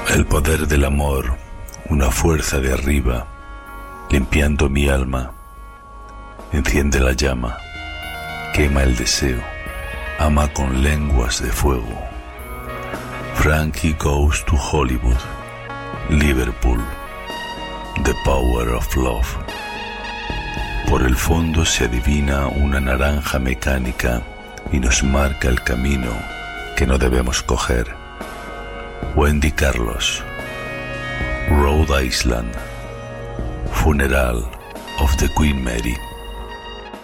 El poder del amor, una fuerza de arriba, limpiando mi alma, enciende la llama, quema el deseo, ama con lenguas de fuego. Frankie Goes to Hollywood, Liverpool, The Power of Love. Por el fondo se adivina una naranja mecánica y nos marca el camino que no debemos coger. Wendy Carlos, Rhode Island, Funeral of the Queen Mary.